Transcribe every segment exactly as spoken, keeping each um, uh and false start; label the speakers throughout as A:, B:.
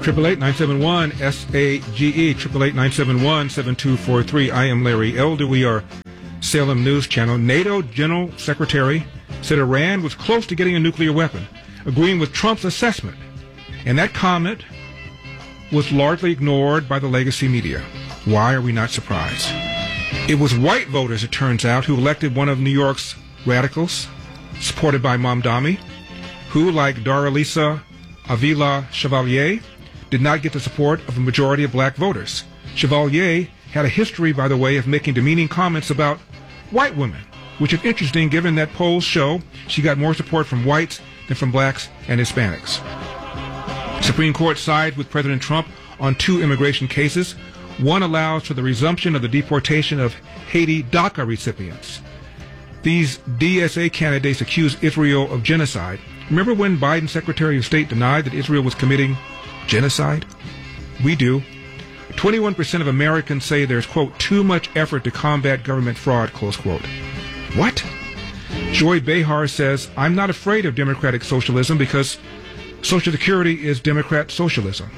A: eight eight eight, nine seven one, S A G E, eight eight eight, nine seven one, seven two four three. I am Larry Elder. We are Salem News Channel. NATO General Secretary said Iran was close to getting a nuclear weapon, agreeing with Trump's assessment. And that comment was largely ignored by the legacy media. Why are we not surprised? It was white voters, it turns out, who elected one of New York's radicals, supported by Mamdani, who, like Daralisa Avila Chevalier, did not get the support of a majority of black voters. Chevalier had a history, by the way, of making demeaning comments about white women, which is interesting given that polls show she got more support from whites than from blacks and Hispanics. Supreme Court sided with President Trump on two immigration cases. One allows for the resumption of the deportation of Haiti DACA recipients. These D S A candidates accuse Israel of genocide. Remember when Biden's Secretary of State denied that Israel was committing genocide? We do. twenty-one percent of Americans say there's, quote, too much effort to combat government fraud, close quote. What? Joy Behar says, I'm not afraid of democratic socialism because Social Security is Democrat socialism.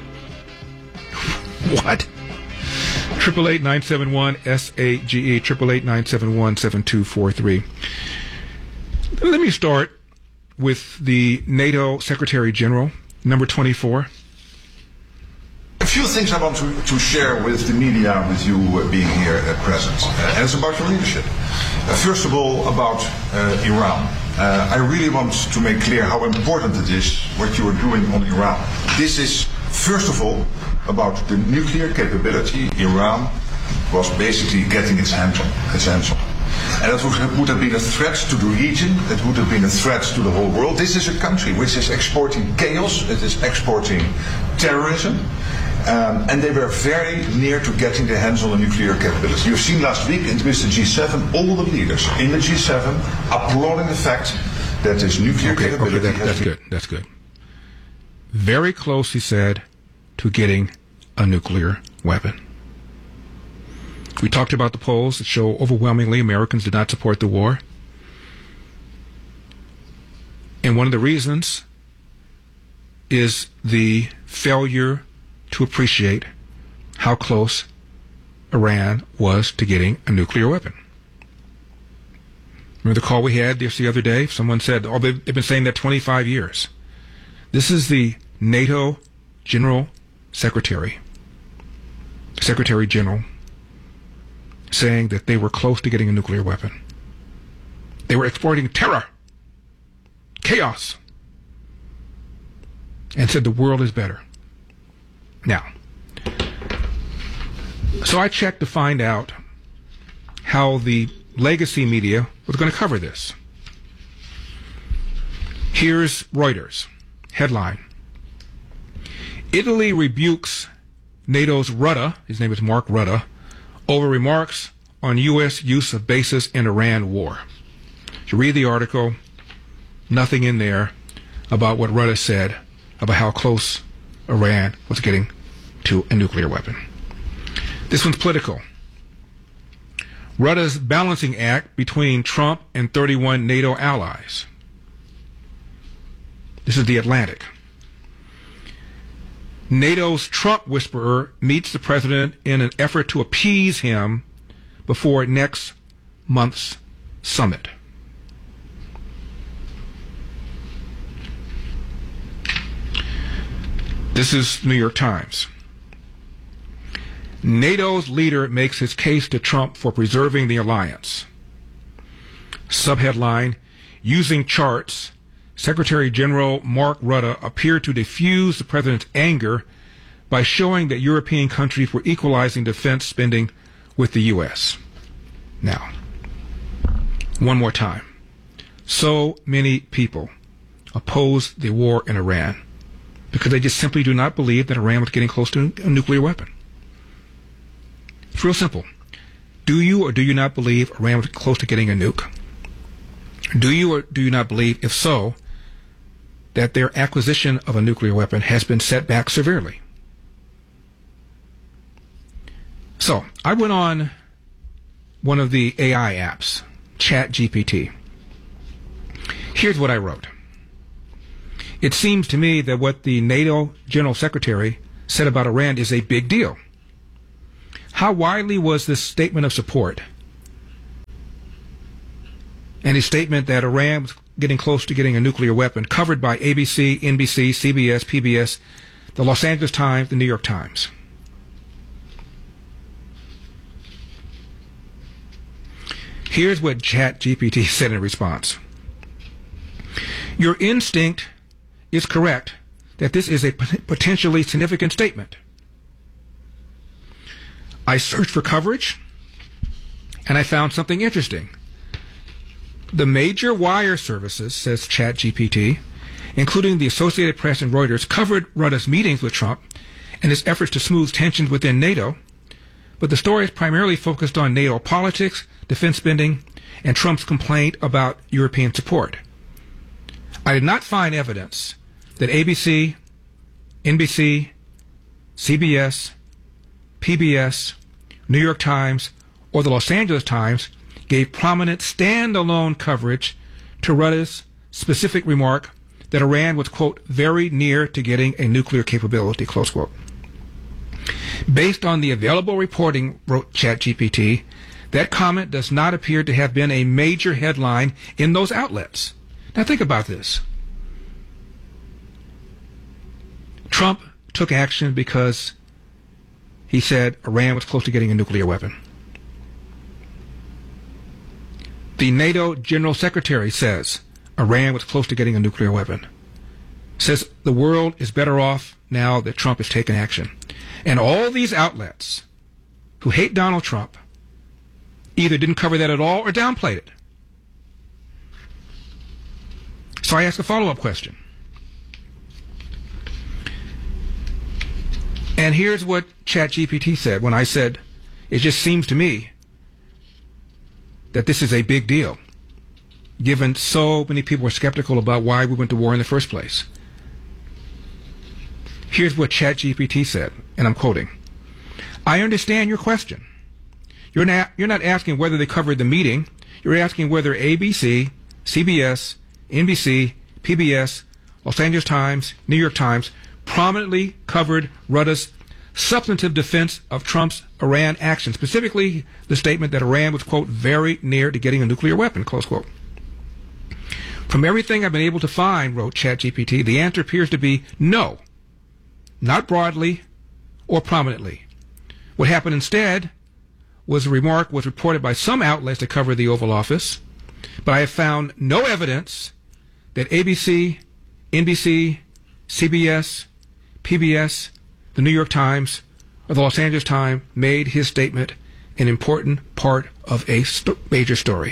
A: What? eight eight eight, nine seven one, S A G E, eight eight eight, nine seven one, seven two four three. Let me start with the NATO Secretary General, number twenty-four.
B: A few things I want to, to share with the media, with you uh, being here at present. Uh, and it's about your leadership. Uh, first of all, about uh, Iran. Uh, I really want to make clear how important it is what you are doing on Iran. This is, first of all, about the nuclear capability Iran was basically getting its hands on. Its hands on. And that would, would have been a threat to the region, it would have been a threat to the whole world. This is a country which is exporting chaos, it is exporting terrorism. Um, and they were very near to getting their hands on the nuclear capability. You've seen last week with the G seven, all the leaders in the G seven applauding the fact that this nuclear
A: okay,
B: capability
A: okay, that,
B: has
A: that's
B: been...
A: good. That's good. Very close, he said, to getting a nuclear weapon. We talked about the polls that show overwhelmingly Americans did not support the war. And one of the reasons is the failure to appreciate how close Iran was to getting a nuclear weapon. Remember the call we had just the other day? Someone said, oh, they've been saying that twenty-five years. This is the NATO General Secretary, Secretary General, saying that they were close to getting a nuclear weapon. They were exporting terror, chaos, and said the world is better. Now, so I checked to find out how the legacy media was going to cover this. Here's Reuters. Headline: Italy rebukes NATO's Rutte, his name is Mark Rutte, over remarks on U S use of bases in Iran war. You read the article, nothing in there about what Rutte said about how close Iran was getting to a nuclear weapon. This one's political. Rutte's balancing act between Trump and thirty-one NATO allies. This is The Atlantic. NATO's Trump whisperer meets the president in an effort to appease him before next month's summit. This is New York Times. NATO's leader makes his case to Trump for preserving the alliance. Subheadline: Using charts, Secretary General Mark Rutte appeared to diffuse the president's anger by showing that European countries were equalizing defense spending with the U S. Now, one more time. So many people oppose the war in Iran because they just simply do not believe that Iran was getting close to a nuclear weapon. It's real simple. Do you or do you not believe Iran was close to getting a nuke? Do you or do you not believe, if so, that their acquisition of a nuclear weapon has been set back severely? So, I went on one of the A I apps, ChatGPT. Here's what I wrote. It seems to me that what the NATO General Secretary said about Iran is a big deal. How widely was this statement of support and his statement that Iran was getting close to getting a nuclear weapon covered by A B C, N B C, C B S, P B S, the Los Angeles Times, the New York Times? Here's what ChatGPT said in response. Your instinct is correct that this is a potentially significant statement. I searched for coverage, and I found something interesting. The major wire services, says ChatGPT, including the Associated Press and Reuters, covered Rutta's meetings with Trump and his efforts to smooth tensions within NATO, but the story is primarily focused on NATO politics, defense spending, and Trump's complaint about European support. I did not find evidence that A B C, N B C, C B S, P B S, New York Times, or the Los Angeles Times gave prominent standalone coverage to Rutta's specific remark that Iran was, quote, very near to getting a nuclear capability, close quote. Based on the available reporting, wrote ChatGPT, that comment does not appear to have been a major headline in those outlets. Now think about this. Trump took action because he said Iran was close to getting a nuclear weapon. The NATO General Secretary says Iran was close to getting a nuclear weapon. Says the world is better off now that Trump has taken action. And all these outlets who hate Donald Trump either didn't cover that at all or downplayed it. So I ask a follow-up question. And here's what ChatGPT said when I said, it just seems to me that this is a big deal, given so many people were skeptical about why we went to war in the first place. Here's what ChatGPT said, and I'm quoting. I understand your question. You're not, you're not asking whether they covered the meeting. You're asking whether A B C, C B S, N B C, P B S, Los Angeles Times, New York Times prominently covered Rutta's substantive defense of Trump's Iran action, specifically the statement that Iran was, quote, very near to getting a nuclear weapon, close quote. From everything I've been able to find, wrote ChatGPT, the answer appears to be no, not broadly or prominently. What happened instead was a remark was reported by some outlets that cover the Oval Office, but I have found no evidence that A B C, N B C, C B S, P B S, the New York Times, or the Los Angeles Times made his statement an important part of a st- major story.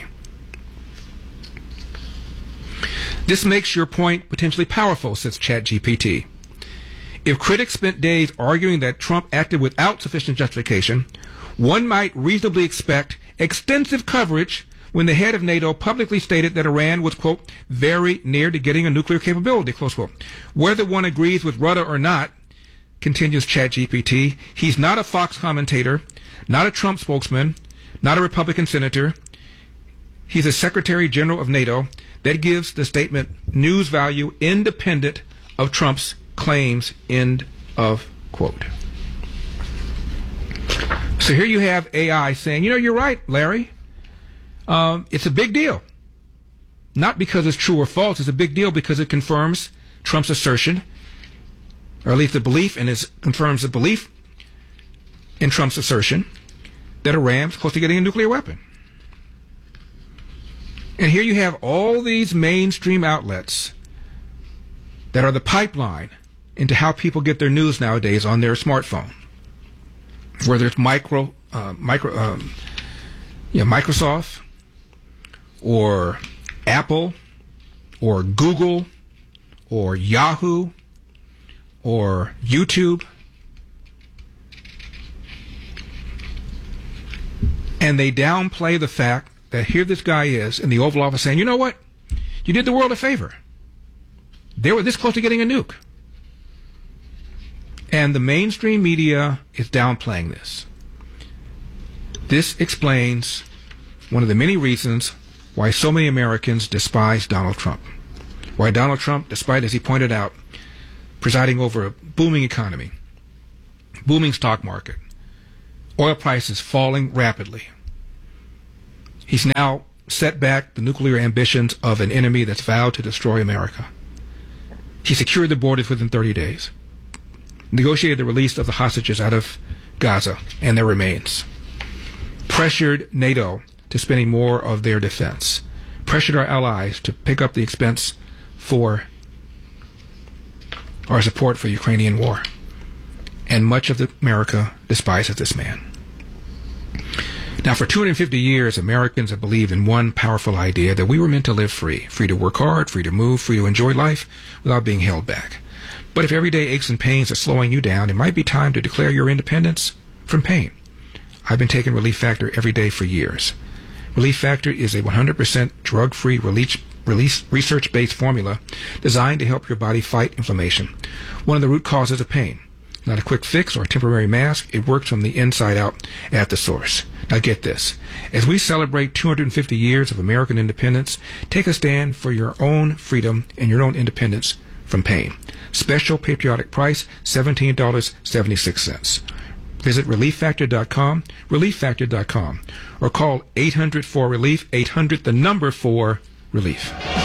A: This makes your point potentially powerful, says ChatGPT. If critics spent days arguing that Trump acted without sufficient justification, one might reasonably expect extensive coverage when the head of NATO publicly stated that Iran was, quote, very near to getting a nuclear capability, close quote. Whether one agrees with Rutta or not, continues ChatGPT, he's not a Fox commentator, not a Trump spokesman, not a Republican senator. He's a Secretary General of NATO. That gives the statement news value independent of Trump's claims, end of quote. So here you have A I saying, you know, you're right, Larry. Um, it's a big deal. Not because it's true or false. It's a big deal because it confirms Trump's assertion, or at least the belief, and it confirms the belief in Trump's assertion that Iran is close to getting a nuclear weapon. And here you have all these mainstream outlets that are the pipeline into how people get their news nowadays on their smartphone. Whether it's micro, uh, micro, um, you know, Microsoft, or Apple, or Google, or Yahoo, or YouTube, and they downplay the fact that here this guy is in the Oval Office saying, you know what, you did the world a favor. They were this close to getting a nuke. And the mainstream media is downplaying this. This explains one of the many reasons why so many Americans despise Donald Trump. Why Donald Trump, despite, as he pointed out, presiding over a booming economy, booming stock market, oil prices falling rapidly. He's now set back the nuclear ambitions of an enemy that's vowed to destroy America. He secured the borders within thirty days, negotiated the release of the hostages out of Gaza and their remains, pressured NATO to spending more of their defense, pressured our allies to pick up the expense for our support for the Ukrainian war. And much of the America despises this man. Now, for two hundred fifty years, Americans have believed in one powerful idea, that we were meant to live free, free to work hard, free to move, free to enjoy life without being held back. But if everyday aches and pains are slowing you down, it might be time to declare your independence from pain. I've been taking Relief Factor every day for years. Relief Factor is a one hundred percent drug-free release, release, research-based formula designed to help your body fight inflammation, one of the root causes of pain. Not a quick fix or a temporary mask. It works from the inside out at the source. Now get this. As we celebrate two hundred fifty years of American independence, take a stand for your own freedom and your own independence from pain. Special patriotic price, seventeen dollars and seventy-six cents. Visit relief factor dot com, relief factor dot com, or call eight hundred four relief, eight hundred the number four relief.